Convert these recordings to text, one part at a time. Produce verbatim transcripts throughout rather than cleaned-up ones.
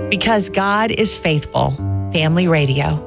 Because God is faithful. Family Radio.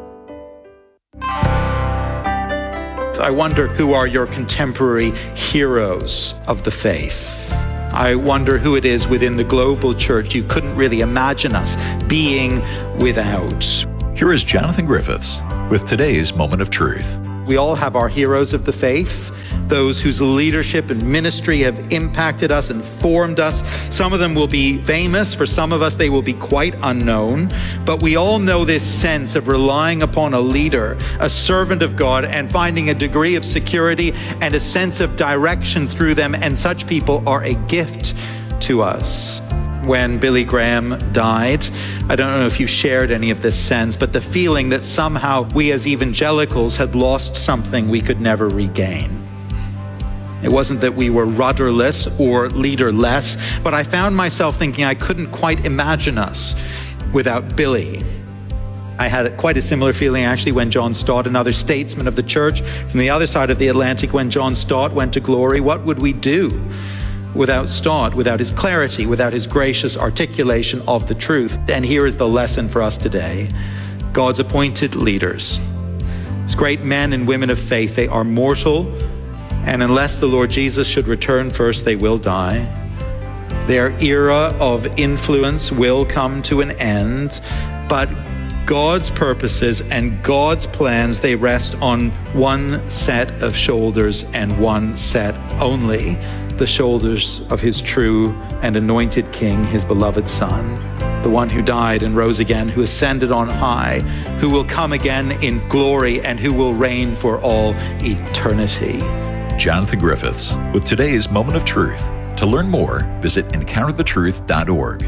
I wonder who are your contemporary heroes of the faith. I wonder who it is within the global church you couldn't really imagine us being without. Here is Jonathan Griffiths with today's Moment of Truth. We all have our heroes of the faith, those whose leadership and ministry have impacted us and formed us. Some of them will be famous. For some of us, they will be quite unknown. But we all know this sense of relying upon a leader, a servant of God, and finding a degree of security and a sense of direction through them. And such people are a gift to us. When Billy Graham died, I don't know if you shared any of this sense, but the feeling that somehow we as evangelicals had lost something we could never regain. It wasn't that we were rudderless or leaderless, but I found myself thinking I couldn't quite imagine us without Billy. I had quite a similar feeling actually when John Stott, another statesman of the church from the other side of the Atlantic, when John Stott went to glory, what would we do without Stott, without his clarity, without his gracious articulation of the truth? And here is the lesson for us today. God's appointed leaders, these great men and women of faith, they are mortal, and unless the Lord Jesus should return first, they will die. Their era of influence will come to an end, but God's purposes and God's plans, they rest on one set of shoulders and one set only, the shoulders of his true and anointed King, his beloved Son, the one who died and rose again, who ascended on high, who will come again in glory and who will reign for all eternity. Jonathan Griffiths with today's Moment of Truth. To learn more, visit encounter the truth dot org.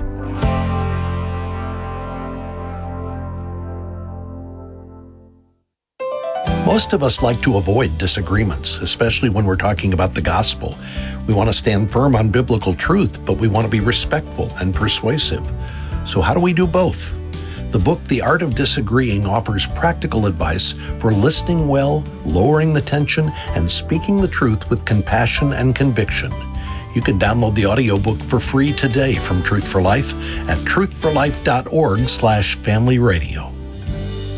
Most of us like to avoid disagreements, especially when we're talking about the gospel. We want to stand firm on biblical truth, but we want to be respectful and persuasive. So how do we do both? The book, The Art of Disagreeing, offers practical advice for listening well, lowering the tension, and speaking the truth with compassion and conviction. You can download the audiobook for free today from Truth for Life at truth for life dot org slash family radio.